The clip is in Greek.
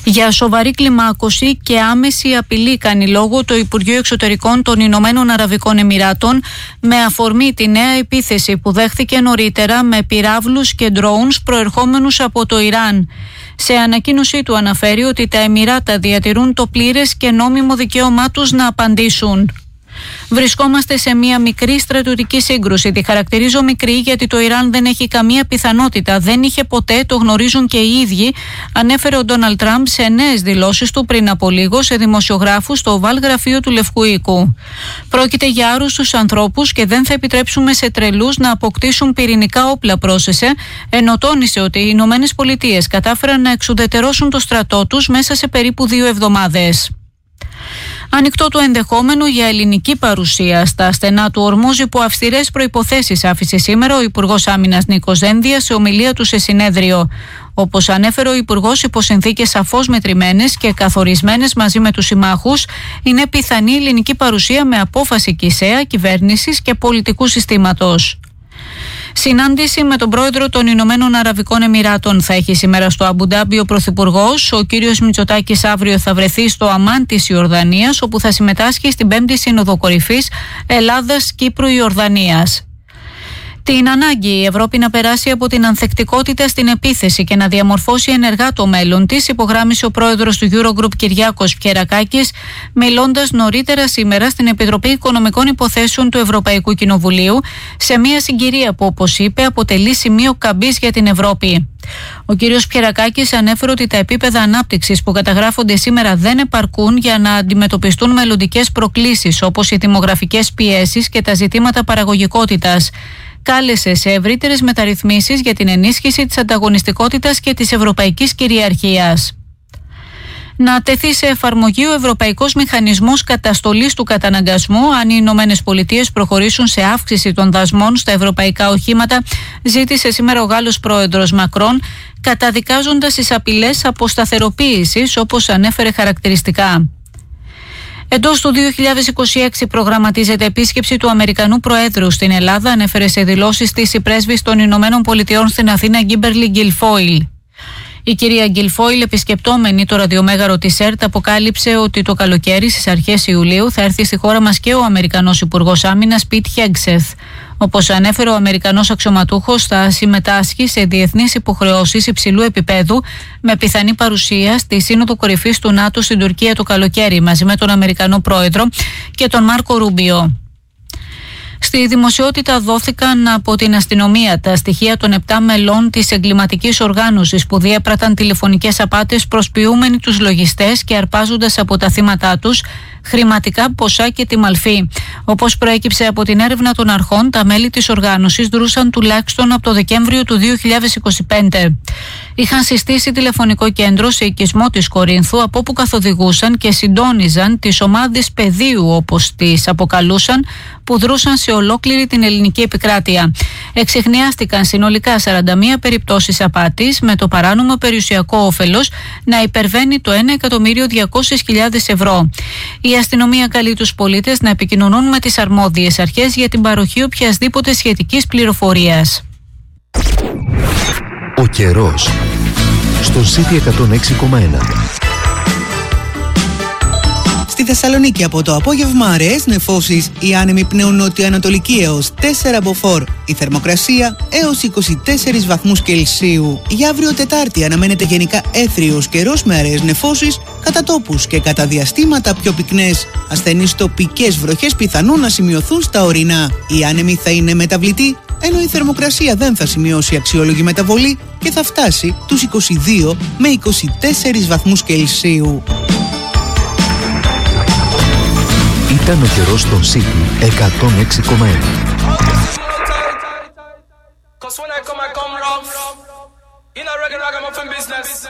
Για σοβαρή κλιμάκωση και άμεση απειλή κάνει λόγο το Υπουργείο Εξωτερικών των Ηνωμένων Αραβικών Εμιράτων με αφορμή τη νέα επίθεση που δέχθηκε νωρίτερα με πυράβλους και drones προερχόμενους από το Ιράν. Σε ανακοίνωσή του αναφέρει ότι τα Εμιράτα διατηρούν το πλήρες και νόμιμο δικαίωμά τους να απαντήσουν. Βρισκόμαστε σε μια μικρή στρατιωτική σύγκρουση. Τη χαρακτηρίζω μικρή γιατί το Ιράν δεν έχει καμία πιθανότητα, δεν είχε ποτέ, το γνωρίζουν και οι ίδιοι, ανέφερε ο Ντόναλντ Τραμπ σε νέες δηλώσεις του πριν από λίγο σε δημοσιογράφους στο Οβάλ Γραφείο του Λευκού Οίκου. Πρόκειται για άρρωστους ανθρώπους και δεν θα επιτρέψουμε σε τρελούς να αποκτήσουν πυρηνικά όπλα, πρόσθεσε, ενώ τόνισε ότι οι Ηνωμένες Πολιτείες κατάφεραν να εξουδετερώσουν το στρατό τους μέσα σε περίπου 2 εβδομάδες. Ανοιχτό το ενδεχόμενο για ελληνική παρουσία στα στενά του Ορμούζ υπό αυστηρές προϋποθέσεις, άφησε σήμερα ο Υπουργός Άμυνας Νίκος Δένδιας σε ομιλία του σε συνέδριο. Όπως ανέφερε ο Υπουργός, υπό συνθήκες σαφώς μετρημένες και καθορισμένες μαζί με τους συμμάχους, είναι πιθανή ελληνική παρουσία με απόφαση ΚΙΣΕΑ, κυβέρνησης και πολιτικού συστήματος. Συνάντηση με τον πρόεδρο των Ηνωμένων Αραβικών Εμιράτων θα έχει σήμερα στο Αμπουντάμπι ο Πρωθυπουργός. Ο κύριος Μητσοτάκης αύριο θα βρεθεί στο Αμάν της Ιορδανίας, όπου θα συμμετάσχει στην 5η Σύνοδο Κορυφής Ελλάδας-Κύπρου-Ιορδανίας. Την ανάγκη η Ευρώπη να περάσει από την ανθεκτικότητα στην επίθεση και να διαμορφώσει ενεργά το μέλλον της, υπογράμμισε ο πρόεδρος του Eurogroup Κυριάκος Πιερακάκης, μιλώντας νωρίτερα σήμερα στην Επιτροπή Οικονομικών Υποθέσεων του Ευρωπαϊκού Κοινοβουλίου, σε μια συγκυρία που, όπως είπε, αποτελεί σημείο καμπής για την Ευρώπη. Ο κύριος Πιερακάκης ανέφερε ότι τα επίπεδα ανάπτυξης που καταγράφονται σήμερα δεν επαρκούν για να αντιμετωπιστούν μελλοντικές προκλήσεις, όπως οι δημογραφικές πιέσεις και τα ζητήματα παραγωγικότητας. Κάλεσε σε ευρύτερες μεταρρυθμίσεις για την ενίσχυση της ανταγωνιστικότητας και της ευρωπαϊκής κυριαρχίας. Να τεθεί σε εφαρμογή ο Ευρωπαϊκός Μηχανισμός Καταστολής του Καταναγκασμού αν οι Ηνωμένες Πολιτείες προχωρήσουν σε αύξηση των δασμών στα ευρωπαϊκά οχήματα, ζήτησε σήμερα ο Γάλλος πρόεδρος Μακρόν, καταδικάζοντας τις απειλές αποσταθεροποίησης, όπως ανέφερε χαρακτηριστικά. Εντός του 2026 προγραμματίζεται επίσκεψη του Αμερικανού Προέδρου στην Ελλάδα, ανέφερε σε δηλώσεις της η πρέσβης των Ηνωμένων Πολιτειών στην Αθήνα, Γκίμπερλι Γκιλφόιλ. Η κυρία Γκιλφόιλ, επισκεπτόμενη το ραδιομέγαρο της ΕΡΤ, αποκάλυψε ότι το καλοκαίρι στις αρχές Ιουλίου θα έρθει στη χώρα μας και ο Αμερικανός Υπουργός Άμυνας Πιτ Χέγκσεθ. Όπως ανέφερε ο Αμερικανός αξιωματούχος, θα συμμετάσχει σε διεθνείς υποχρεώσεις υψηλού επίπεδου με πιθανή παρουσία στη Σύνοδο Κορυφής του ΝΑΤΟ στην Τουρκία το καλοκαίρι μαζί με τον Αμερικανό Πρόεδρο και τον Μάρκο Ρούμπιο. Στη δημοσιότητα δόθηκαν από την αστυνομία τα στοιχεία των 7 μελών της εγκληματικής οργάνωσης που διέπραταν τηλεφωνικές απάτες προσποιούμενοι τους λογιστές και αρπάζοντας από τα θύματά τους χρηματικά ποσά και τη μαλφή. Όπως προέκυψε από την έρευνα των αρχών, τα μέλη της οργάνωσης δρούσαν τουλάχιστον από το Δεκέμβριο του 2025. Είχαν συστήσει τηλεφωνικό κέντρο σε οικισμό της Κορίνθου, από όπου καθοδηγούσαν και συντόνιζαν τις ομάδες πεδίου, όπως τις αποκαλούσαν, που δρούσαν σε ολόκληρη την ελληνική επικράτεια. Εξιχνιάστηκαν συνολικά 41 περιπτώσεις απάτης, με το παράνομο περιουσιακό όφελος να υπερβαίνει το 1.200.000 ευρώ. Η αστυνομία καλεί τους πολίτες να επικοινωνούν με τις αρμόδιες αρχές για την παροχή οποιασδήποτε σχετικής πληροφορίας. Ο καιρός στο City 106,1. Στη Θεσσαλονίκη από το απόγευμα αραιές νεφώσεις, η άνεμη πνέουν νοτιοανατολική έως 4 μποφόρ. Η θερμοκρασία έως 24 βαθμούς Κελσίου. Για αύριο Τετάρτη αναμένεται γενικά έθριος καιρός με αραιές νεφώσεις, κατά τόπους και κατά διαστήματα πιο πυκνές. Ασθενείς τοπικές βροχές πιθανόν να σημειωθούν στα ορεινά. Η άνεμη θα είναι μεταβλητή, ενώ η θερμοκρασία δεν θα σημειώσει αξιόλογη μεταβολή και θα φτάσει τους 22 με 24 βαθμούς Κελσίου. Ήταν ο καιρός στον City 106,1.